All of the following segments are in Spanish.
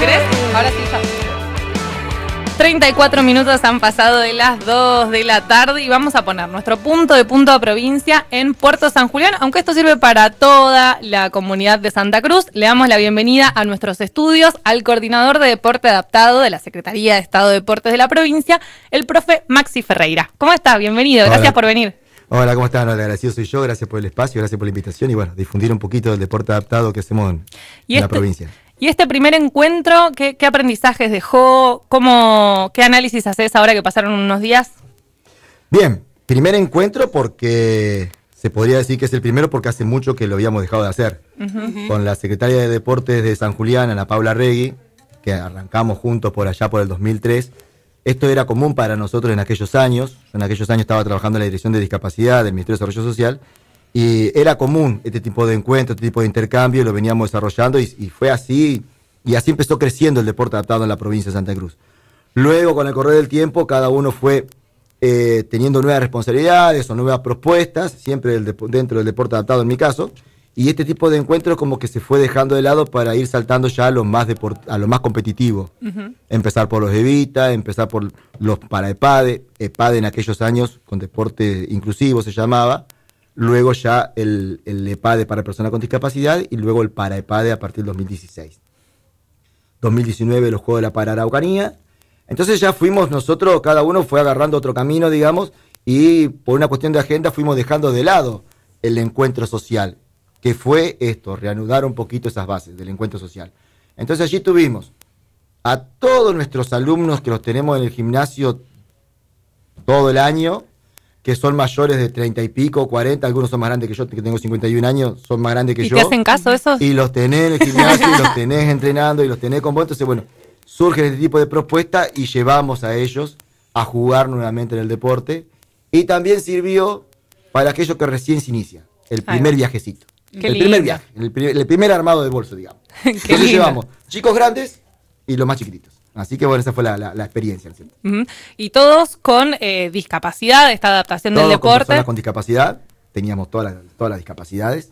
¿Querés? Ahora sí ya. 34 minutos han pasado de las 2 de la tarde y vamos a poner nuestro punto a provincia en Puerto San Julián, aunque esto sirve para toda la comunidad de Santa Cruz. Le damos la bienvenida a nuestros estudios al coordinador de deporte adaptado de la Secretaría de Estado de Deportes de la provincia, el profe Maxi Ferreira. ¿Cómo está? Bienvenido, gracias por venir. Hola, ¿cómo están? Hola, agradecido soy yo, gracias por el espacio, gracias por la invitación y bueno, difundir un poquito del deporte adaptado que hacemos en la provincia. Y este primer encuentro, ¿qué aprendizajes dejó? ¿Qué análisis haces ahora que pasaron unos días? Bien, primer encuentro porque se podría decir que es el primero porque hace mucho que lo habíamos dejado de hacer. Con la secretaria de Deportes de San Julián, Ana Paula Regui, que arrancamos juntos por allá por el 2003. Esto era común para nosotros en aquellos años. En aquellos años estaba trabajando en la Dirección de Discapacidad del Ministerio de Desarrollo Social. Y era común este tipo de encuentros, este tipo de intercambio, lo veníamos desarrollando y fue así, y así empezó creciendo el deporte adaptado en la provincia de Santa Cruz. Luego, con el correr del tiempo, cada uno fue teniendo nuevas responsabilidades o nuevas propuestas, siempre dentro del deporte adaptado en mi caso, y este tipo de encuentros como que se fue dejando de lado para ir saltando ya a lo más competitivo. Empezar por los Evita, empezar por los para EPADE en aquellos años, con deporte inclusivo se llamaba. Luego ya el EPADE para personas con discapacidad y luego el para EPADE a partir del 2016. 2019 los Juegos de la Para-Araucanía. Entonces ya fuimos nosotros, cada uno fue agarrando otro camino, digamos, y por una cuestión de agenda fuimos dejando de lado el encuentro social, que fue esto, reanudar un poquito esas bases del encuentro social. Entonces allí tuvimos a todos nuestros alumnos que los tenemos en el gimnasio todo el año, que son mayores de 30 y pico, 40, algunos son más grandes que yo, que tengo 51 años, son más grandes que yo. ¿Y te hacen caso esos? Y los tenés en el gimnasio, y los tenés entrenando, y los tenés con vos. Entonces, bueno, surge este tipo de propuesta y llevamos a ellos a jugar nuevamente en el deporte. Y también sirvió para aquellos que recién se inicia, el primer viajecito. Primer viaje, el primer armado de bolso, digamos. Entonces llevamos chicos grandes y los más chiquititos. Así que bueno, esa fue la experiencia, ¿cierto? Y todos con discapacidad, esta adaptación todos del deporte. Con personas con discapacidad, teníamos todas las discapacidades.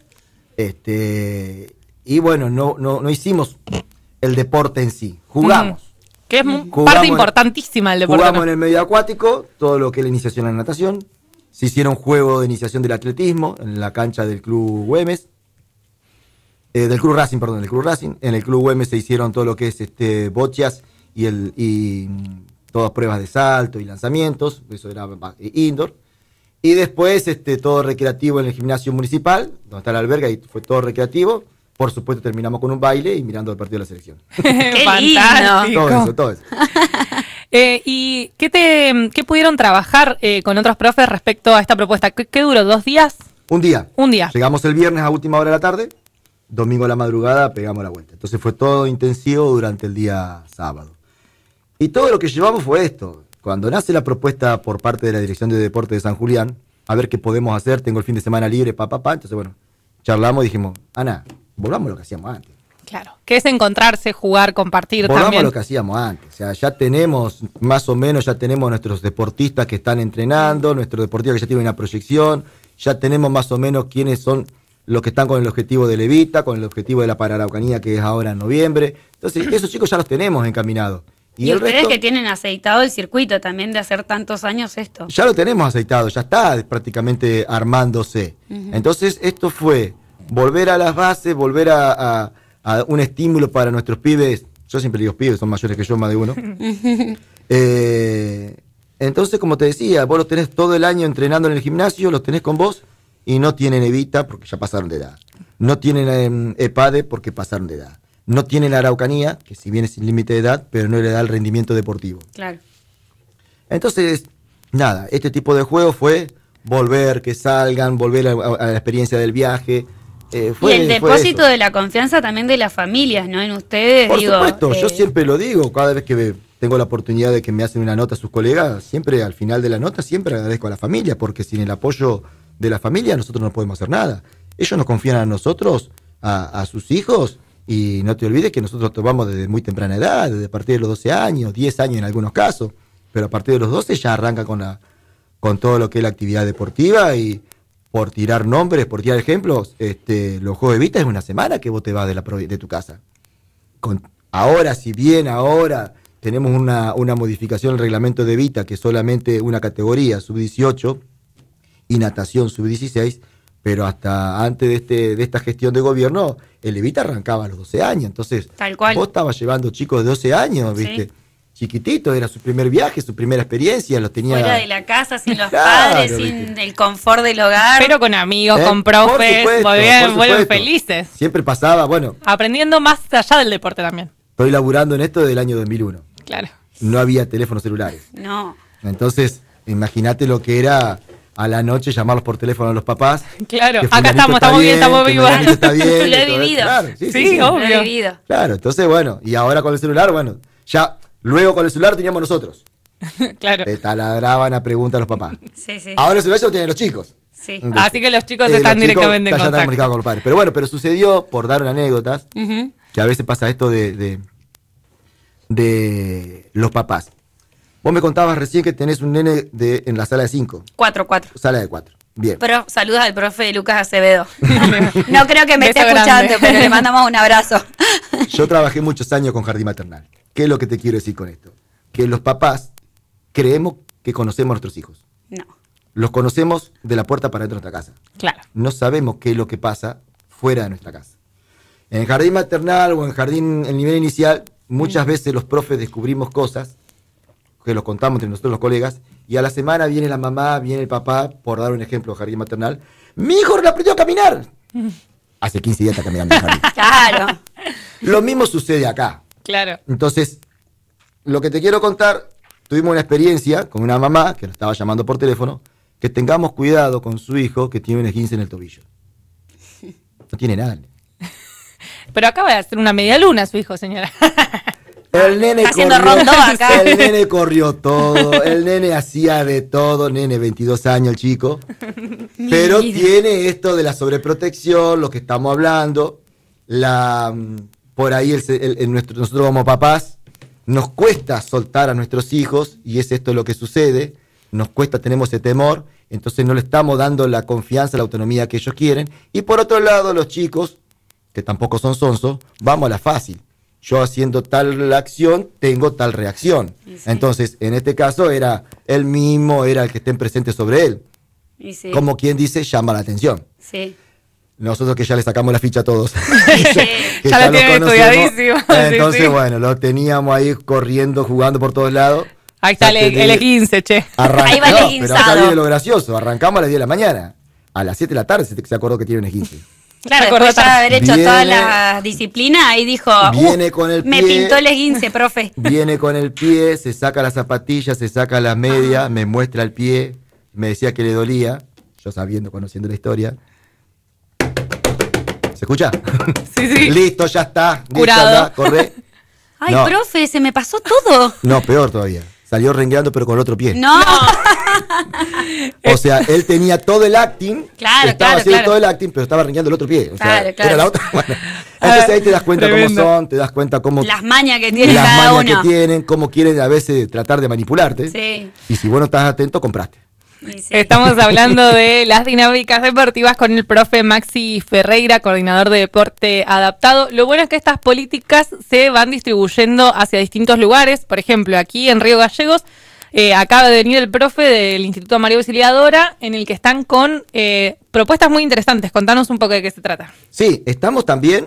Y bueno, no hicimos el deporte en sí, jugamos. Que es parte importantísima del deporte. Jugamos en el medio acuático, todo lo que es la iniciación a la natación. Se hicieron juegos de iniciación del atletismo en la cancha del Club Güemes. Del Club Racing. En el Club Güemes se hicieron todo lo que es bochas y todas pruebas de salto y lanzamientos, eso era indoor. Y después todo recreativo en el gimnasio municipal, donde está la alberga, y fue todo recreativo. Por supuesto terminamos con un baile y mirando el partido de la selección. Fantástico. Todo eso. ¿Y qué pudieron trabajar con otros profes respecto a esta propuesta? ¿Qué duró? ¿2 días? Un día. Llegamos el viernes a última hora de la tarde, domingo a la madrugada pegamos la vuelta. Entonces fue todo intensivo durante el día sábado. Y todo lo que llevamos fue esto. Cuando nace la propuesta por parte de la Dirección de Deportes de San Julián, a ver qué podemos hacer, tengo el fin de semana libre, entonces bueno, charlamos y dijimos, Ana, volvamos a lo que hacíamos antes. Claro, que es encontrarse, jugar, compartir volvamos también. Volvamos a lo que hacíamos antes, o sea, ya tenemos, más o menos, ya tenemos nuestros deportistas que están entrenando, nuestros deportistas que ya tienen una proyección, ya tenemos más o menos quiénes son los que están con el objetivo de Levita, con el objetivo de la Para-Araucanía, que es ahora en noviembre. Entonces, esos chicos ya los tenemos encaminados. Y el ustedes resto, que tienen aceitado el circuito también de hacer tantos años esto. Ya lo tenemos aceitado, ya está prácticamente armándose. Entonces esto fue volver a las bases, volver a un estímulo para nuestros pibes. Yo siempre digo pibes, son mayores que yo, más de uno. Entonces, como te decía, vos los tenés todo el año entrenando en el gimnasio, los tenés con vos y no tienen Evita porque ya pasaron de edad. No tienen EPADE porque pasaron de edad. No tiene la Araucanía, que si bien es sin límite de edad, pero no le da el rendimiento deportivo. Claro. Entonces, nada, este tipo de juego fue volver, que salgan, volver a la experiencia del viaje. Y el depósito de la confianza también de las familias, ¿no? En ustedes, Por supuesto, yo siempre lo digo, cada vez que tengo la oportunidad de que me hacen una nota a sus colegas, siempre al final de la nota, siempre agradezco a la familia, porque sin el apoyo de la familia nosotros no podemos hacer nada. Ellos nos confían a nosotros, a sus hijos. Y no te olvides que nosotros tomamos desde muy temprana edad, desde a partir de los 12 años, 10 años en algunos casos, pero a partir de los 12 ya arranca con todo lo que es la actividad deportiva y por tirar nombres, por tirar ejemplos, los Juegos de Vita es una semana que vos te vas de tu casa. Ahora, si bien ahora tenemos una modificación del reglamento de Evita, que es solamente una categoría, sub-18, y natación sub-16, pero hasta antes de esta gestión de gobierno, el Evita arrancaba a los 12 años. Entonces, tal cual. Vos estabas llevando chicos de 12 años, ¿viste? Sí. Chiquititos, era su primer viaje, su primera experiencia, los tenía... Fuera de la casa, sin los padres, sin el confort del hogar. Pero con amigos, con profes, vuelven felices. Siempre pasaba, bueno... Aprendiendo más allá del deporte también. Estoy laburando en esto desde el año 2001. Claro. No había teléfonos celulares. No. Entonces, imagínate lo que era a la noche llamarlos por teléfono a los papás. Claro, acá estamos bien, estamos vivos. Está bien, lo he vivido. Claro, sí, obvio. Lo he vivido. Claro, entonces, bueno, y ahora con el celular, bueno, ya... Luego con el celular teníamos nosotros. Claro. Te taladraban a preguntas a los papás. Sí, sí. Ahora el celular ya lo tienen los chicos. Sí. Así que los chicos están directamente en contacto. Comunicados con los padres. Pero bueno, sucedió, por dar anécdotas, que a veces pasa esto de los papás. Vos me contabas recién que tenés un nene en la sala de 5. 4. Sala de 4. Bien. Pero saludos al profe Lucas Acevedo. No creo que me esté escuchando, pero le mandamos un abrazo. Yo trabajé muchos años con jardín maternal. ¿Qué es lo que te quiero decir con esto? Que los papás creemos que conocemos a nuestros hijos. No. Los conocemos de la puerta para dentro de nuestra casa. Claro. No sabemos qué es lo que pasa fuera de nuestra casa. En el jardín maternal o en jardín, el nivel inicial, muchas veces los profes descubrimos cosas que los contamos entre nosotros los colegas, y a la semana viene la mamá, viene el papá, por dar un ejemplo, jardín maternal, mi hijo le aprendió a caminar. Hace 15 días está caminando en el jardín. Claro. Lo mismo sucede acá. Claro. Entonces, lo que te quiero contar, tuvimos una experiencia con una mamá que nos estaba llamando por teléfono, que tengamos cuidado con su hijo que tiene un esguince en el tobillo. No tiene nada. Pero acaba de hacer una media luna su hijo, señora. El nene el nene corrió todo, el nene hacía de todo, nene 22 años el chico, pero tiene esto de la sobreprotección, lo que estamos hablando, por ahí nosotros como papás, nos cuesta soltar a nuestros hijos, y es esto lo que sucede, nos cuesta, tenemos ese temor, entonces no le estamos dando la confianza, la autonomía que ellos quieren, y por otro lado los chicos, que tampoco son sonsos, vamos a la fácil. Yo haciendo tal acción, tengo tal reacción. Sí. Entonces, en este caso, era él mismo, era el que estén presentes sobre él. Sí. Como quien dice, llama la atención. Sí. Nosotros que ya le sacamos la ficha a todos. que ya lo tiene estudiadísimo. Entonces, bueno, lo teníamos ahí corriendo, jugando por todos lados. Ahí está el E15, che. Ahí va el E15. Pero acá viene lo gracioso. Arrancamos a las 10 de la mañana. A las 7 de la tarde se acordó que tiene un E15. Claro, después de haber hecho toda la disciplina, ahí dijo, viene con el pie, me pintó el esguince, profe. Viene con el pie, se saca las zapatillas, se saca las medias, me muestra el pie, me decía que le dolía, yo sabiendo, conociendo la historia. ¿Se escucha? Sí. Listo, ya está. Curado. Corre. Ay, no. Profe, se me pasó todo. No, peor todavía. Salió rengueando pero con el otro pie. No. O sea, él tenía todo el acting, estaba haciendo todo el acting, pero estaba rengueando el otro pie. O sea, era la otra. Bueno. Entonces ahí te das cuenta cómo son, te das cuenta cómo... Las mañas que tienen cada uno. Las mañas que tienen, cómo quieren a veces tratar de manipularte. Sí. Y si vos no estás atento, compraste. Sí. Estamos hablando de las dinámicas deportivas con el profe Maxi Ferreira, coordinador de deporte adaptado. Lo bueno es que estas políticas se van distribuyendo hacia distintos lugares. Por ejemplo, aquí en Río Gallegos acaba de venir el profe del Instituto María Auxiliadora, en el que están con propuestas muy interesantes. Contanos un poco de qué se trata. Sí, estamos también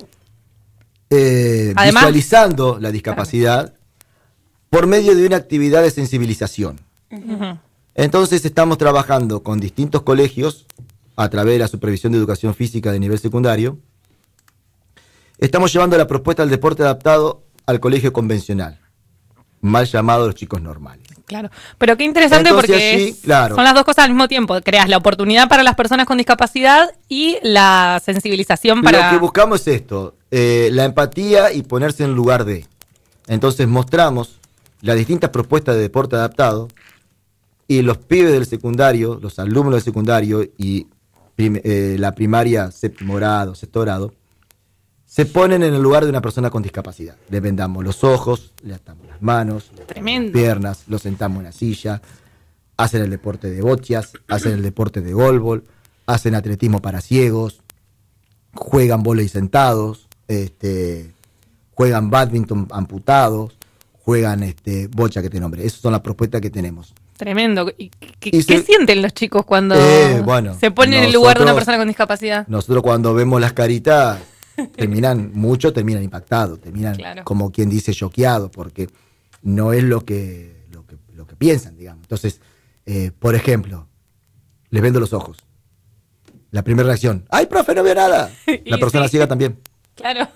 visualizando la discapacidad por medio de una actividad de sensibilización. Uh-huh. Entonces estamos trabajando con distintos colegios a través de la Supervisión de Educación Física de nivel secundario. Estamos llevando la propuesta del deporte adaptado al colegio convencional, mal llamado los chicos normales. Claro, pero qué interesante. Entonces, porque son las dos cosas al mismo tiempo. Creas la oportunidad para las personas con discapacidad y la sensibilización para... Lo que buscamos es esto, la empatía y ponerse en lugar de. Entonces mostramos las distintas propuestas de deporte adaptado, y los pibes del secundario, los alumnos del secundario y la primaria, séptimo grado, sexto grado, se ponen en el lugar de una persona con discapacidad. Le vendamos los ojos, le atamos las manos, le atamos las piernas, lo sentamos en la silla, hacen el deporte de boccias, hacen el deporte de golbol, hacen atletismo para ciegos, juegan vóley sentados, juegan bádminton amputados, juegan bocha que te nombre. Esas son las propuestas que tenemos. Tremendo. ¿Qué sienten los chicos cuando se ponen en el lugar de una persona con discapacidad? Nosotros cuando vemos las caritas, terminan impactados, terminan como quien dice choqueados, porque no es lo que piensan, digamos. Entonces, por ejemplo, les vendo los ojos. La primera reacción, ¡ay, profe, no veo nada! La persona ciega también. Claro.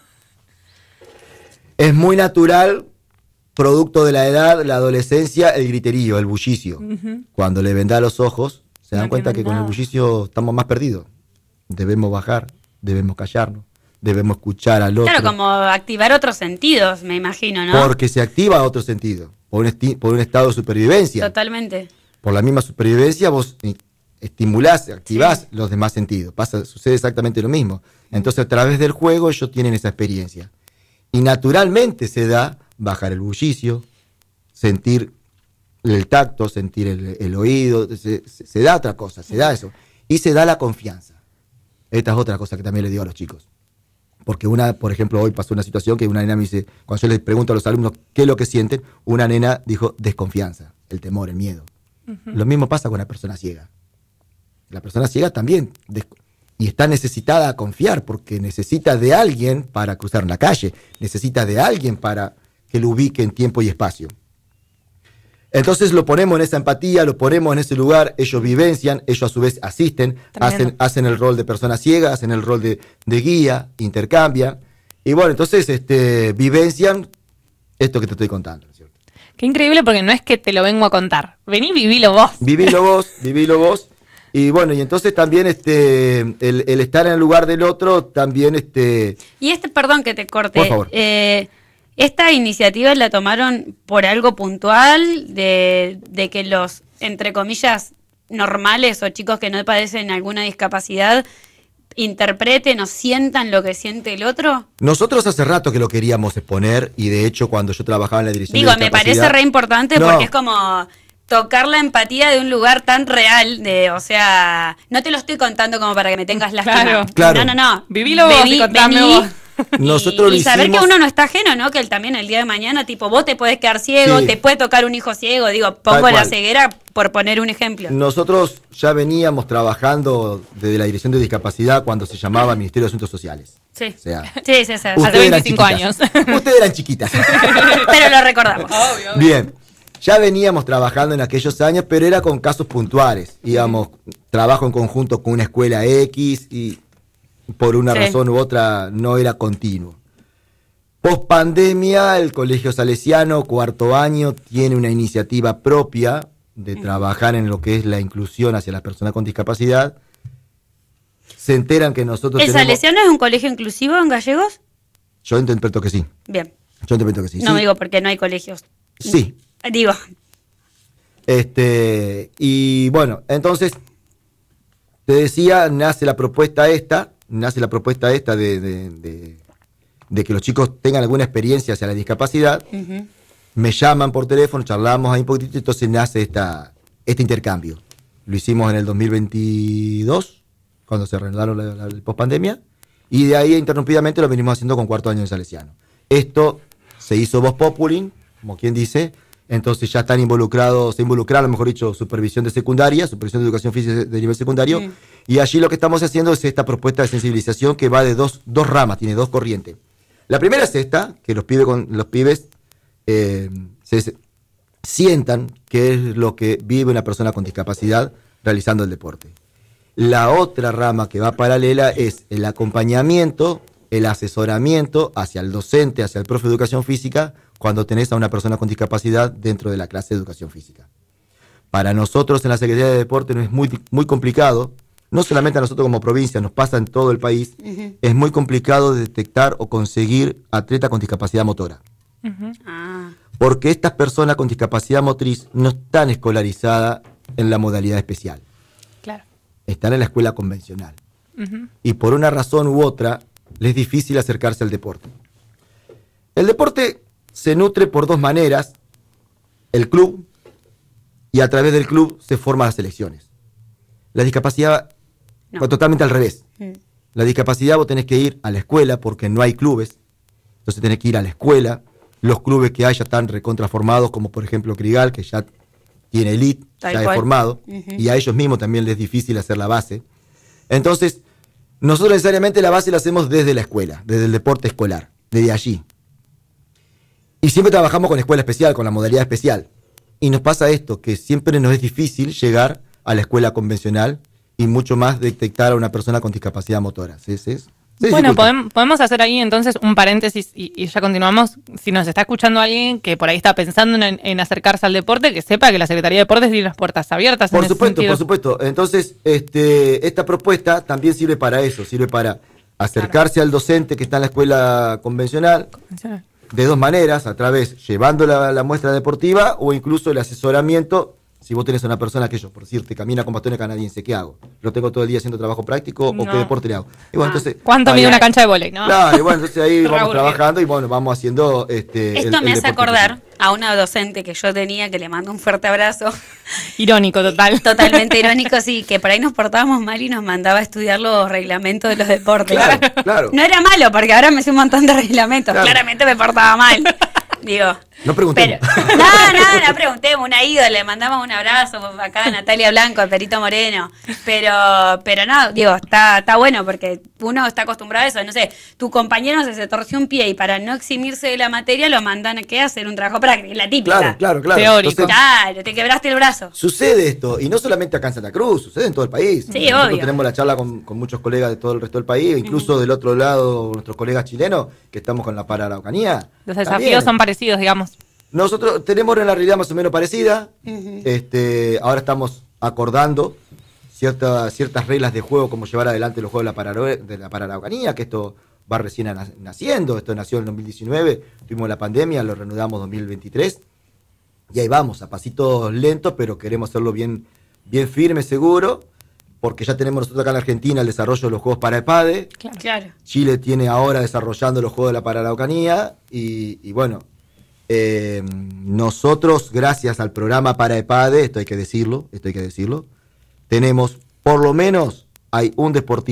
Es muy natural, producto de la edad, la adolescencia, el griterío, el bullicio. Uh-huh. Cuando le vendás los ojos, se dan cuenta que con el bullicio estamos más perdidos. Debemos bajar, debemos callarnos, debemos escuchar al otro. Claro, como activar otros sentidos, me imagino, ¿no? Porque se activa otro sentido, por un estado de supervivencia. Totalmente. Por la misma supervivencia vos estimulás, activás los demás sentidos. Sucede exactamente lo mismo. Entonces a través del juego ellos tienen esa experiencia. Y naturalmente se da bajar el bullicio, sentir el tacto, sentir el oído, se da otra cosa, se da eso. Y se da la confianza. Esta es otra cosa que también le digo a los chicos. Porque por ejemplo, hoy pasó una situación que una nena me dice, cuando yo les pregunto a los alumnos qué es lo que sienten, una nena dijo desconfianza, el temor, el miedo. Uh-huh. Lo mismo pasa con la persona ciega. La persona ciega también y está necesitada a confiar porque necesita de alguien para cruzar la calle, necesita de alguien para que lo ubique en tiempo y espacio. Entonces lo ponemos en esa empatía, lo ponemos en ese lugar, ellos vivencian, ellos a su vez asisten, hacen el rol de persona ciega, hacen el rol de guía, intercambian, y bueno, entonces vivencian esto que te estoy contando, ¿cierto? Qué increíble, porque no es que te lo vengo a contar, vení, vivilo vos. Vivilo vos. Y bueno, y entonces también el estar en el lugar del otro también Y perdón que te corte. Por favor. ¿Esta iniciativa la tomaron por algo puntual de que los, entre comillas, normales o chicos que no padecen alguna discapacidad interpreten o sientan lo que siente el otro? Nosotros hace rato que lo queríamos exponer y de hecho cuando yo trabajaba en la dirección de discapacidad... me parece re importante porque es como tocar la empatía de un lugar tan real, o sea, no te lo estoy contando como para que me tengas lástima. Claro. No. Vivilo vos y contame vos. Nosotros y saber que uno no está ajeno, ¿no? Que él también el día de mañana, tipo, vos te podés quedar ciego, te puede tocar un hijo ciego, pongo la ceguera por poner un ejemplo. Nosotros ya veníamos trabajando desde la Dirección de Discapacidad cuando se llamaba Ministerio de Asuntos Sociales. Sí. O sea, sí. Hace 25 años. Ustedes eran chiquitas. Pero lo recordamos. Obvio. Bien. Ya veníamos trabajando en aquellos años, pero era con casos puntuales. Íbamos, trabajo en conjunto con una escuela X y por una razón u otra no era continuo. Post pandemia, el Colegio Salesiano, cuarto año, tiene una iniciativa propia de trabajar en lo que es la inclusión hacia las personas con discapacidad. Se enteran que nosotros ¿El Salesiano es un colegio inclusivo en Gallegos? Yo interpreto que sí. Bien. Yo interpreto que sí. No, digo porque no hay colegios. Sí. Digo. Y bueno, entonces, te decía, nace la propuesta esta de que los chicos tengan alguna experiencia hacia la discapacidad. Uh-huh. Me llaman por teléfono, charlamos ahí un poquitito, entonces nace este intercambio. Lo hicimos en el 2022, cuando se reanudaron la pospandemia, y de ahí interrumpidamente lo venimos haciendo con cuarto año en Salesiano. Esto se hizo Voz Populi, como quien dice. Entonces ya se involucraron, mejor dicho, supervisión de educación física de nivel secundario, y allí lo que estamos haciendo es esta propuesta de sensibilización que va de dos ramas, tiene dos corrientes. La primera es esta, que los pibes se sientan qué es lo que vive una persona con discapacidad realizando el deporte. La otra rama que va paralela es el acompañamiento, el asesoramiento hacia el docente, hacia el profe de educación física, cuando tenés a una persona con discapacidad dentro de la clase de educación física. Para nosotros en la Secretaría de Deporte no es muy, muy complicado, no solamente a nosotros como provincia, nos pasa en todo el país, es muy complicado detectar o conseguir atletas con discapacidad motora. Porque estas personas con discapacidad motriz no están escolarizadas en la modalidad especial. Claro. Están en la escuela convencional. Y por una razón u otra, les es difícil acercarse al deporte. El deporte se nutre por dos maneras, el club, y a través del club se forman las selecciones. La discapacidad va totalmente al revés. La discapacidad vos tenés que ir a la escuela porque no hay clubes, entonces tenés que ir a la escuela. Los clubes que hay ya están recontraformados, como por ejemplo Crigal, que ya tiene elite, ya es formado, y a ellos mismos también les es difícil hacer la base. Entonces, nosotros necesariamente la base la hacemos desde la escuela, desde el deporte escolar, desde allí. Y siempre trabajamos con escuela especial, con la modalidad especial. Y nos pasa esto, que siempre nos es difícil llegar a la escuela convencional y mucho más detectar a una persona con discapacidad motora. Bueno, podemos hacer ahí entonces un paréntesis y ya continuamos. Si nos está escuchando alguien que por ahí está pensando en acercarse al deporte, que sepa que la Secretaría de Deportes tiene las puertas abiertas. Por supuesto. Entonces, esta propuesta también sirve para eso, sirve para acercarse al docente que está en la escuela convencional. De dos maneras, a través, llevando la muestra deportiva o incluso el asesoramiento. Si vos tenés a una persona que por decirte, camina con bastones canadienses, ¿qué hago? ¿Lo tengo todo el día haciendo trabajo práctico o qué deporte le hago? Y bueno, entonces, ¿cuánto mide una cancha de vóley? ¿No? Claro, y bueno, entonces ahí vamos trabajando y bueno, vamos haciendo Esto me hace acordar a una docente que yo tenía, que le mando un fuerte abrazo. Irónico, total. Totalmente irónico, sí, que por ahí nos portábamos mal y nos mandaba a estudiar los reglamentos de los deportes. Claro. No era malo, porque ahora me sé un montón de reglamentos. Claro. Claramente me portaba mal. Digo, no preguntemos. No preguntemos, una ídola, le mandamos un abrazo acá a Natalia Blanco, a Perito Moreno, pero no, digo, está bueno porque uno está acostumbrado a eso, no sé, tu compañero se torció un pie y para no eximirse de la materia lo mandan a hacer un trabajo práctico, la típica. Claro. Teórico. Entonces, claro, te quebraste el brazo. Sucede esto, y no solamente acá en Santa Cruz, sucede en todo el país. Sí, Nosotros obvio. tenemos la charla con muchos colegas de todo el resto del país, incluso del otro lado, nuestros colegas chilenos, que estamos con la Pararaucanía. Los desafíos son parecidos, digamos. Nosotros tenemos una realidad más o menos parecida. Ahora estamos acordando ciertas reglas de juego, como llevar adelante los juegos de la Pararaucanía, que esto va recién naciendo. Esto nació en 2019, tuvimos la pandemia, lo reanudamos en 2023. Y ahí vamos, a pasitos lentos, pero queremos hacerlo bien firme, seguro, porque ya tenemos nosotros acá en Argentina el desarrollo de los juegos para EPADE. Claro. Chile tiene ahora desarrollando los juegos de la Pararaucanía y bueno, nosotros, gracias al programa para EPADE, esto hay que decirlo, tenemos, por lo menos, hay un deportista